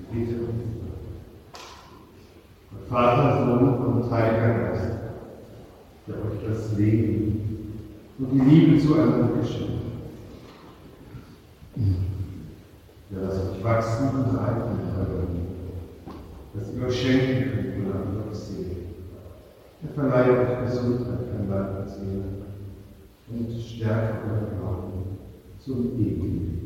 Bitte. Vater, Sohn und Heiliger Geist, der euch das Leben und die Liebe zueinander geschenkt hat. Der lasst euch wachsen und reifen miteinander, dass ihr euch schenken könnt und an euch sehen. Er verleiht euch Gesundheit an Leib und Seele und stärkt euren Glauben zum ewigen Leben.